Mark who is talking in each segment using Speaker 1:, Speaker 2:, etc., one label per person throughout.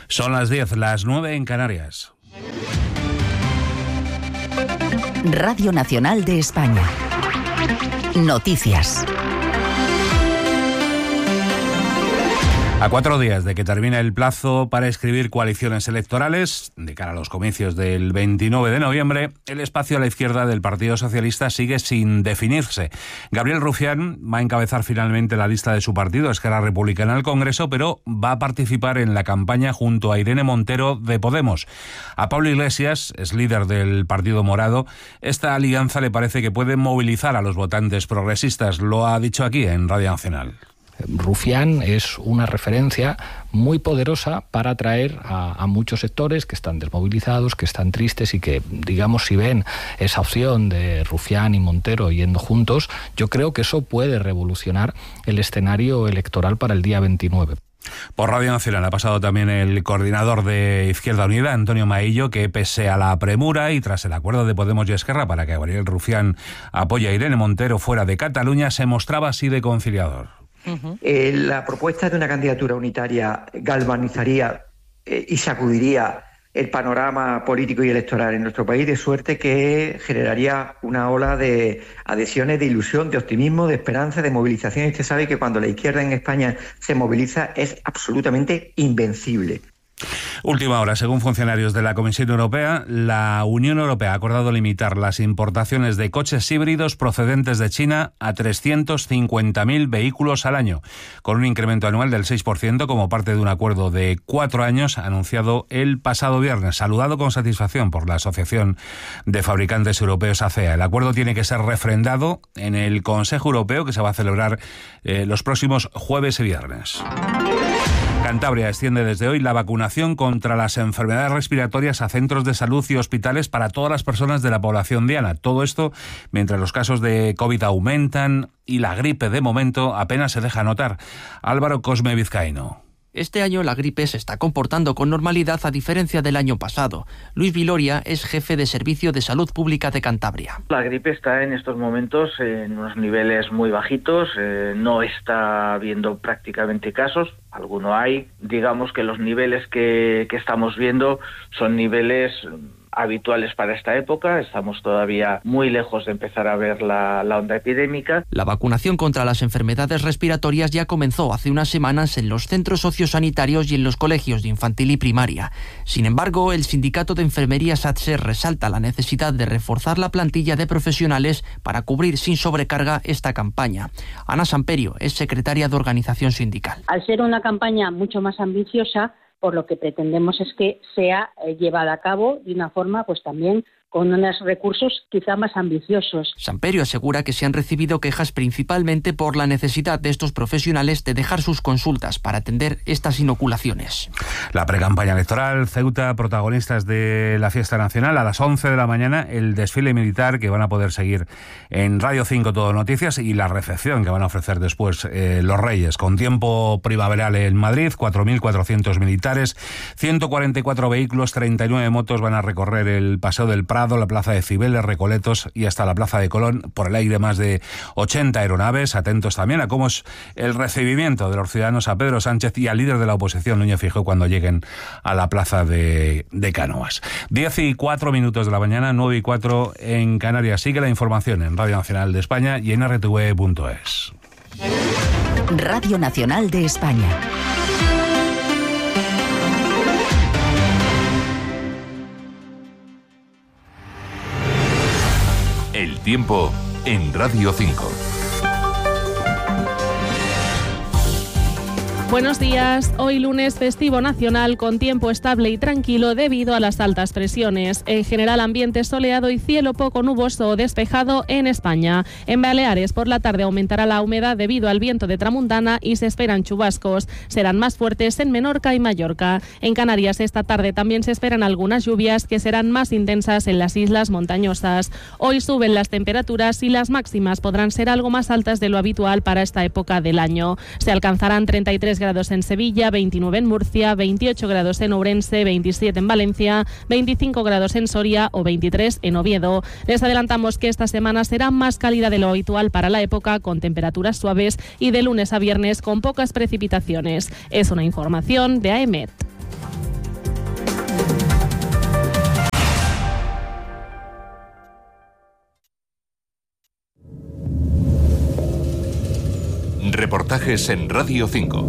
Speaker 1: Son las 10, las 9 en Canarias.
Speaker 2: Radio Nacional de España. Noticias.
Speaker 1: A 4 días de que termine el plazo para escribir coaliciones electorales, de cara a los comicios del 29 de noviembre, el espacio a la izquierda del Partido Socialista sigue sin definirse. Gabriel Rufián va a encabezar finalmente la lista de su partido, Esquerra Republicana, al Congreso, pero va a participar en la campaña junto a Irene Montero de Podemos. A Pablo Iglesias, es líder del Partido Morado, esta alianza le parece que puede movilizar a los votantes progresistas. Lo ha dicho aquí en Radio Nacional.
Speaker 3: Rufián es una referencia muy poderosa para atraer a muchos sectores que están desmovilizados, que están tristes y que, digamos, si ven esa opción de Rufián y Montero yendo juntos, yo creo que eso puede revolucionar el escenario electoral para el día 29.
Speaker 1: Por Radio Nacional ha pasado también el coordinador de Izquierda Unida, Antonio Maillo, que pese a la premura y tras el acuerdo de Podemos y Esquerra para que Gabriel Rufián apoye a Irene Montero fuera de Cataluña, se mostraba así de conciliador.
Speaker 4: La propuesta de una candidatura unitaria galvanizaría y sacudiría el panorama político y electoral en nuestro país, de suerte que generaría una ola de adhesiones, de ilusión, de optimismo, de esperanza, de movilización. Y usted sabe que cuando la izquierda en España se moviliza es absolutamente invencible.
Speaker 1: Última hora, según funcionarios de la Comisión Europea, la Unión Europea ha acordado limitar las importaciones de coches híbridos procedentes de China a 350.000 vehículos al año, con un incremento anual del 6% como parte de un acuerdo de 4 años anunciado el pasado viernes, saludado con satisfacción por la Asociación de Fabricantes Europeos ACEA. El acuerdo tiene que ser refrendado en el Consejo Europeo que se va a celebrar los próximos jueves y viernes. Cantabria extiende desde hoy la vacunación contra las enfermedades respiratorias a centros de salud y hospitales para todas las personas de la población diana. Todo esto mientras los casos de COVID aumentan y la gripe de momento apenas se deja notar. Álvaro Cosme Vizcaíno.
Speaker 5: Este año la gripe se está comportando con normalidad a diferencia del año pasado. Luis Viloria es jefe de Servicio de Salud Pública de Cantabria.
Speaker 6: La gripe está en estos momentos en unos niveles muy bajitos, no está habiendo prácticamente casos, alguno hay. Digamos que los niveles que estamos viendo son niveles habituales para esta época, estamos todavía muy lejos de empezar a ver la onda epidémica.
Speaker 5: La vacunación contra las enfermedades respiratorias ya comenzó hace unas semanas en los centros sociosanitarios y en los colegios de infantil y primaria. Sin embargo, el sindicato de enfermería SATSE resalta la necesidad de reforzar la plantilla de profesionales para cubrir sin sobrecarga esta campaña. Ana Samperio es secretaria de organización sindical.
Speaker 7: Al ser una campaña mucho más ambiciosa, por lo que pretendemos es que sea llevada a cabo de una forma pues también con unos recursos quizá más ambiciosos.
Speaker 5: Samperio asegura que se han recibido quejas principalmente por la necesidad de estos profesionales de dejar sus consultas para atender estas inoculaciones.
Speaker 1: La precampaña electoral, Ceuta, protagonistas de la fiesta nacional, a las 11 de la mañana, el desfile militar que van a poder seguir en Radio 5 Todo Noticias y la recepción que van a ofrecer después los Reyes, con tiempo primaveral en Madrid, 4.400 militares, 144 vehículos, 39 motos van a recorrer el Paseo del Prado, la Plaza de Cibeles, Recoletos y hasta la Plaza de Colón. Por el aire más de 80 aeronaves. Atentos también a cómo es el recibimiento de los ciudadanos a Pedro Sánchez y al líder de la oposición, Núñez Feijóo, cuando lleguen a la Plaza de Cánovas. 10:04 de la mañana, 9:04 en Canarias. Sigue la información en Radio Nacional de España y en rtv.es.
Speaker 2: Radio Nacional de España.
Speaker 8: El tiempo en Radio 5.
Speaker 9: Buenos días. Hoy lunes festivo nacional con tiempo estable y tranquilo debido a las altas presiones. En general ambiente soleado y cielo poco nuboso o despejado en España. En Baleares por la tarde aumentará la humedad debido al viento de tramuntana y se esperan chubascos. Serán más fuertes en Menorca y Mallorca. En Canarias esta tarde también se esperan algunas lluvias que serán más intensas en las islas montañosas. Hoy suben las temperaturas y las máximas podrán ser algo más altas de lo habitual para esta época del año. Se alcanzarán 33 grados en Sevilla, 29 en Murcia, 28 grados en Ourense, 27 en Valencia, 25 grados en Soria o 23 en Oviedo. Les adelantamos que esta semana será más cálida de lo habitual para la época, con temperaturas suaves y de lunes a viernes con pocas precipitaciones. Es una información de AEMET.
Speaker 8: reportajes en Radio 5.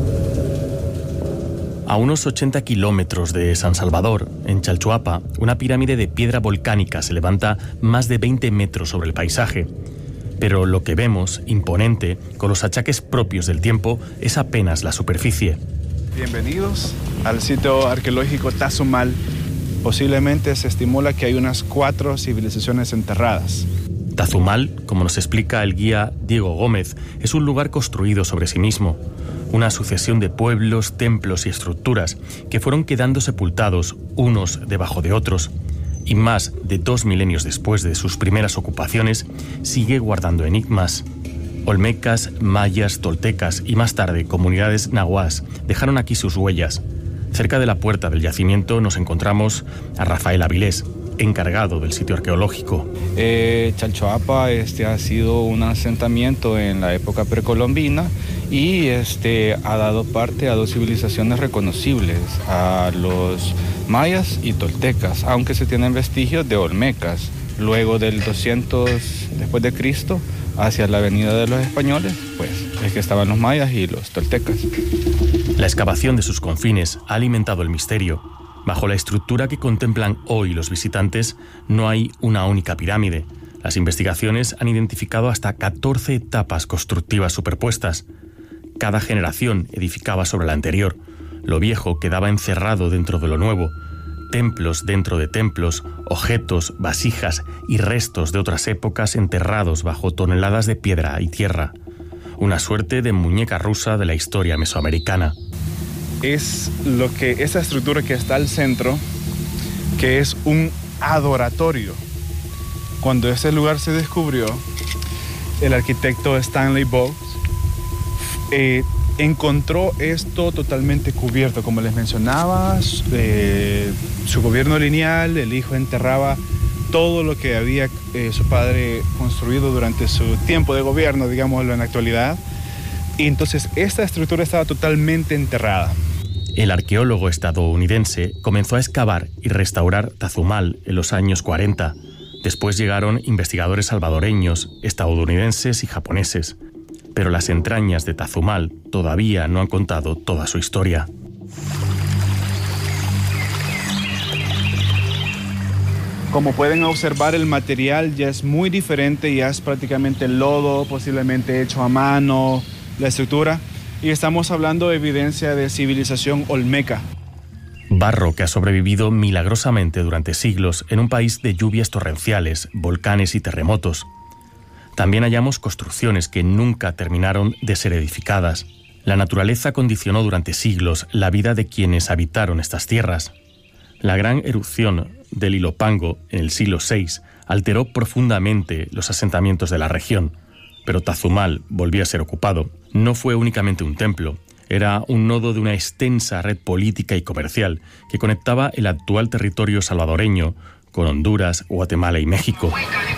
Speaker 10: A unos 80 kilómetros de San Salvador, en Chalchuapa, una pirámide de piedra volcánica se levanta más de 20 metros sobre el paisaje. Pero lo que vemos, imponente, con los achaques propios del tiempo, es apenas la superficie.
Speaker 11: Bienvenidos al sitio arqueológico Tazumal. Posiblemente se estimula que hay unas 4 civilizaciones enterradas.
Speaker 10: Tazumal, como nos explica el guía Diego Gómez, es un lugar construido sobre sí mismo. Una sucesión de pueblos, templos y estructuras que fueron quedando sepultados unos debajo de otros. Y más de 2 milenios después de sus primeras ocupaciones, sigue guardando enigmas. Olmecas, mayas, toltecas y más tarde comunidades nahuas dejaron aquí sus huellas. Cerca de la puerta del yacimiento nos encontramos a Rafael Avilés, encargado del sitio arqueológico.
Speaker 11: Chalchuapa ha sido un asentamiento en la época precolombina y ha dado parte a 2 civilizaciones reconocibles, a los mayas y toltecas, aunque se tienen vestigios de olmecas. Luego del 200 después de Cristo, hacia la venida de los españoles, pues es que estaban los mayas y los toltecas.
Speaker 10: La excavación de sus confines ha alimentado el misterio. Bajo la estructura que contemplan hoy los visitantes, no hay una única pirámide. Las investigaciones han identificado hasta 14 etapas constructivas superpuestas. Cada generación edificaba sobre la anterior. Lo viejo quedaba encerrado dentro de lo nuevo. Templos dentro de templos, objetos, vasijas y restos de otras épocas enterrados bajo toneladas de piedra y tierra. Una suerte de muñeca rusa de la historia mesoamericana.
Speaker 11: Es esa estructura que está al centro, que es un adoratorio. Cuando ese lugar se descubrió, el arquitecto Stanley Boggs encontró esto totalmente cubierto. Como les mencionaba, su gobierno lineal, el hijo enterraba todo lo que había su padre construido durante su tiempo de gobierno, digámoslo en la actualidad. Y entonces esta estructura estaba totalmente enterrada.
Speaker 10: El arqueólogo estadounidense comenzó a excavar y restaurar Tazumal en los años 40. Después llegaron investigadores salvadoreños, estadounidenses y japoneses. Pero las entrañas de Tazumal todavía no han contado toda su historia.
Speaker 11: Como pueden observar, el material ya es muy diferente, ya es prácticamente lodo, posiblemente hecho a mano, la estructura. Y estamos hablando de evidencia de civilización olmeca.
Speaker 10: Barro que ha sobrevivido milagrosamente durante siglos en un país de lluvias torrenciales, volcanes y terremotos. También hallamos construcciones que nunca terminaron de ser edificadas. La naturaleza condicionó durante siglos la vida de quienes habitaron estas tierras. La gran erupción del Ilopango en el siglo VI alteró profundamente los asentamientos de la región, pero Tazumal volvía a ser ocupado. No fue únicamente un templo, era un nodo de una extensa red política y comercial que conectaba el actual territorio salvadoreño con Honduras, Guatemala y México.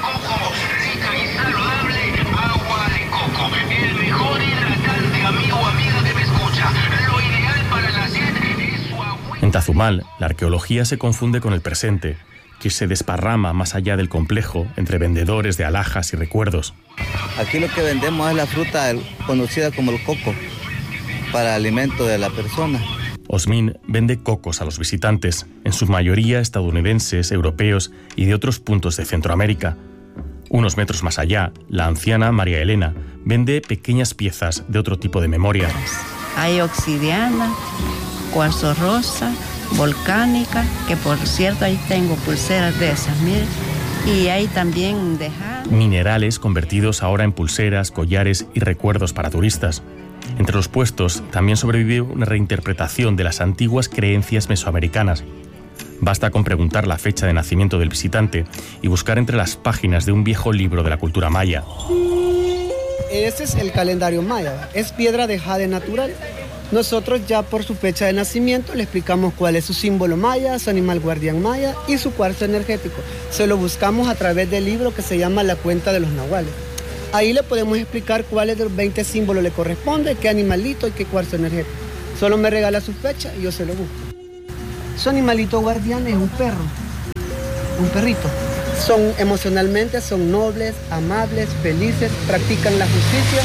Speaker 10: En Tazumal, la arqueología se confunde con el presente, que se desparrama más allá del complejo entre vendedores de alhajas y recuerdos.
Speaker 12: Aquí lo que vendemos es la fruta conocida como el coco, para alimento de la persona.
Speaker 10: Osmin vende cocos a los visitantes, en su mayoría estadounidenses, europeos y de otros puntos de Centroamérica. Unos metros más allá, la anciana María Elena vende pequeñas piezas de otro tipo de memoria.
Speaker 13: Hay obsidiana, cuarzo rosa, volcánica, que por cierto ahí tengo pulseras de esas, miren. Y hay también de jade.
Speaker 10: Minerales convertidos ahora en pulseras, collares y recuerdos para turistas. Entre los puestos también sobrevive una reinterpretación de las antiguas creencias mesoamericanas. Basta con preguntar la fecha de nacimiento del visitante y buscar entre las páginas de un viejo libro de la cultura maya.
Speaker 14: Ese es el calendario maya, es piedra de jade natural. Nosotros ya por su fecha de nacimiento le explicamos cuál es su símbolo maya, su animal guardián maya y su cuarzo energético. Se lo buscamos a través del libro que se llama La Cuenta de los Nahuales. Ahí le podemos explicar cuáles de los 20 símbolos le corresponde, qué animalito y qué cuarzo energético. Solo me regala su fecha y yo se lo busco. Su animalito guardián es un perro, un perrito. Emocionalmente son nobles, amables, felices, practican la justicia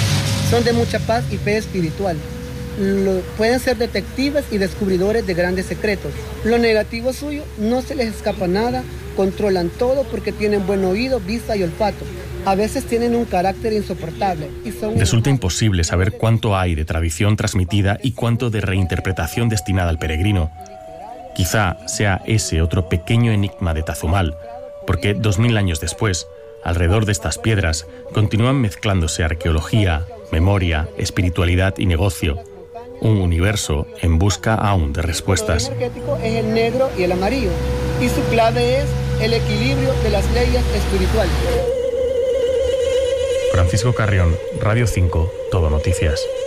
Speaker 14: Son de mucha paz y fe espiritual. Pueden ser detectives y descubridores de grandes secretos. Lo negativo suyo, no se les escapa nada, controlan todo porque tienen buen oído, vista y olfato. A veces tienen un carácter insoportable y son...
Speaker 10: Resulta imposible saber cuánto hay de tradición transmitida y cuánto de reinterpretación destinada al peregrino. Quizá sea ese otro pequeño enigma de Tazumal, porque 2000 años después, alrededor de estas piedras, continúan mezclándose arqueología, memoria, espiritualidad y negocio. Un universo en busca aún de respuestas.
Speaker 14: El energético es el negro y el amarillo, y su clave es el equilibrio de las leyes espirituales.
Speaker 10: Francisco Carrión, Radio 5, Todo Noticias.